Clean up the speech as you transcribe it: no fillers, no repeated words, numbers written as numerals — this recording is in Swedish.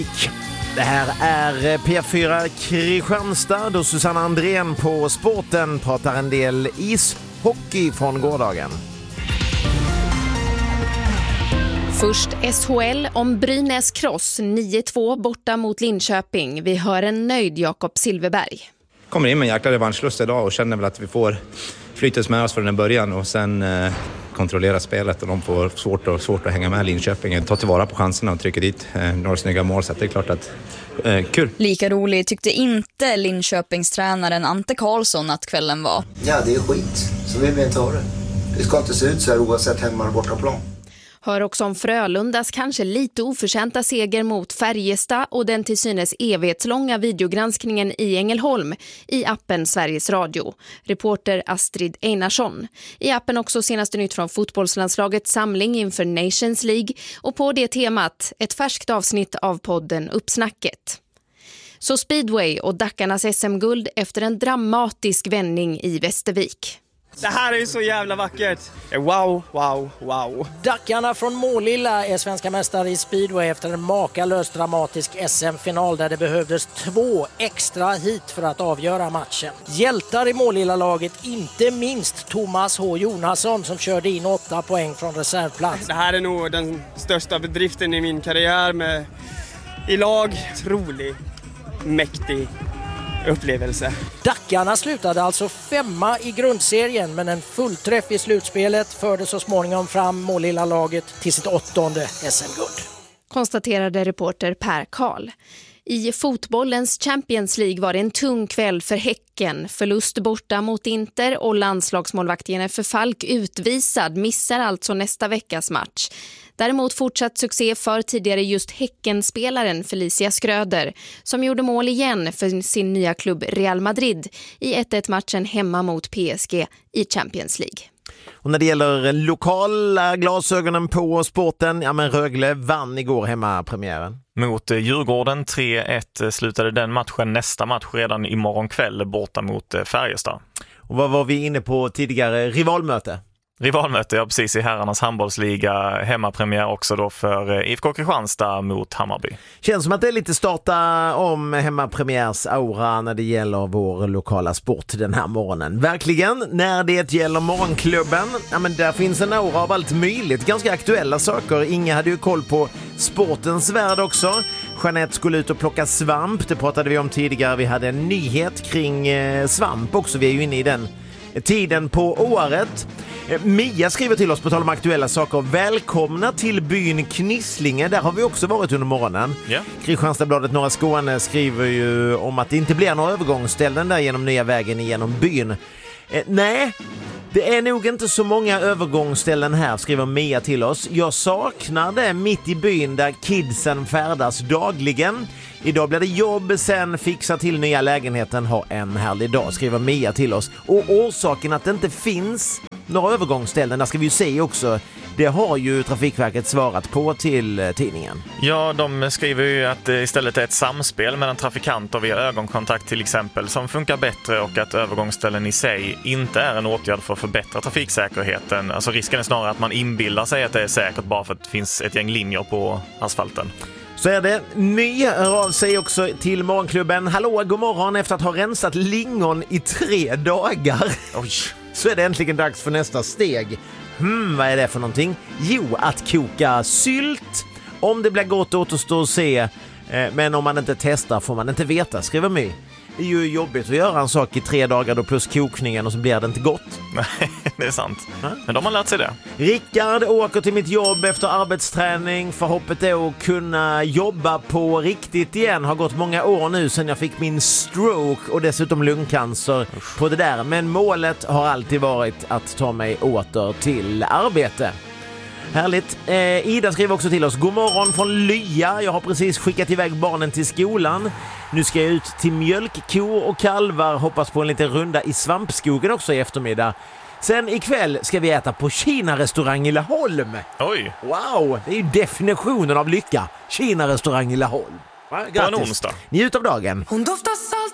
Det här är P4 Kristianstad då Susanna Andrén på Sporten pratar en del ishockey från gårdagen. Först SHL om Brynäs Cross 9-2 borta mot Linköping. Vi hör en nöjd Jakob Silverberg. Kommer in med en jäkla revanschlust idag och känner väl att vi får flyttas med oss från den början och sen kontrollera spelet och de får svårt att hänga med Linköping. Ta tillvara på chanserna och trycka dit några snygga mål, så det är klart att kul. Lika rolig tyckte inte Linköpings tränaren Ante Karlsson att kvällen var. Ja, det är skit. Så vill vi inte ha det. Det ska inte se ut så här oavsett hemma och bortaplan. Hör också om Frölundas kanske lite oförtjänta seger mot Färjestad och den till synes evighetslånga videogranskningen i Ängelholm i appen Sveriges Radio. Reporter Astrid Einarsson. I appen också senaste nytt från fotbollslandslagets samling inför Nations League och på det temat ett färskt avsnitt av podden Uppsnacket. Så speedway och Dackarnas SM-guld efter en dramatisk vändning i Västervik. Det här är ju så jävla vackert. Wow. Dackarna från Målilla är svenska mästare i speedway efter en makalös dramatisk SM-final där det behövdes 2 extra hit för att avgöra matchen. Hjältar i Målilla-laget, inte minst Thomas H. Jonasson som körde in 8 poäng från reservplats. Det här är nog den största bedriften i min karriär i lag. Trolig, mäktig upplevelse. Dackarna slutade alltså 5:a i grundserien, men en fullträff i slutspelet förde så småningom fram Målilla-laget till sitt 8:e SM-guld. Konstaterade reporter Per Karl. I fotbollens Champions League var det en tung kväll för Häcken. Förlust borta mot Inter och landslagsmålvakten Jennifer Falk utvisad missar alltså nästa veckas match. Däremot fortsatt succé för tidigare just Häckenspelaren Felicia Skröder som gjorde mål igen för sin nya klubb Real Madrid i 1-1-matchen hemma mot PSG i Champions League. Och när det gäller lokala glasögonen på Sporten, ja men Rögle vann igår hemmapremiären. Mot Djurgården 3-1 slutade den matchen. Nästa match redan imorgon kväll borta mot Färjestad. Och vad var vi inne på tidigare? Rivalmöte, ja, precis, i herrarnas handbollsliga. Hemmapremiär också då för IFK Kristianstad mot Hammarby. Känns som att det är lite starta om hemmapremiärs aura när det gäller vår lokala sport den här morgonen. Verkligen, när det gäller morgonklubben, ja men där finns en aura av allt möjligt. Ganska aktuella saker. Inga hade ju koll på sportens värld också. Jeanette skulle ut och plocka svamp, det pratade vi om tidigare. Vi hade en nyhet kring svamp också, vi är ju inne i den tiden på året. Mia skriver till oss på tal om aktuella saker. Välkomna till byn Knislinge. Där har vi också varit under morgonen. Yeah. Kristianstadsbladet Norra Skåne skriver ju om att det inte blir några övergångsställen där genom nya vägen igenom byn. Nej, det är nog inte så många övergångsställen här, skriver Mia till oss. Jag saknar det mitt i byn där kidsen färdas dagligen. Idag blir det jobb, sen fixa till nya lägenheten. Ha en härlig dag, skriver Mia till oss. Och orsaken att det inte finns några övergångsställen, där ska vi ju se också, det har ju Trafikverket svarat på till tidningen. Ja, de skriver ju att det istället är ett samspel mellan trafikanter via ögonkontakt till exempel som funkar bättre och att övergångsställen i sig inte är en åtgärd för att förbättra trafiksäkerheten. Alltså risken är snarare att man inbillar sig att det är säkert bara för att det finns ett gäng linjer på asfalten. Så är det. My hör av sig också till morgonklubben. Hallå, god morgon. Efter att ha rensat lingon i 3 dagar. Oj. Så är det äntligen dags för nästa steg. Vad är det för någonting? Jo, att koka sylt. Om det blir gott återstår att se. Men om man inte testar får man inte veta, skriver My. Det är ju jobbigt att göra en sak i 3 dagar då plus kokningen och så blir det inte gott. Nej, det är sant. Men de har lärt sig det. Rickard åker till mitt jobb efter arbetsträning. Förhoppet är att kunna jobba på riktigt igen. Har gått många år nu sedan jag fick min stroke och dessutom lungcancer på det där. Men målet har alltid varit att ta mig åter till arbete. Härligt. Ida skriver också till oss. God morgon från Lya. Jag har precis skickat iväg barnen till skolan. Nu ska jag ut till mjölkkor och kalvar. Hoppas på en liten runda i svampskogen också i eftermiddag. Sen ikväll ska vi äta på Kina-restaurang i Laholm. Oj. Wow, det är ju definitionen av lycka. Kina-restaurang i Laholm. På en onsdag. Njut av dagen. Hon doftar salt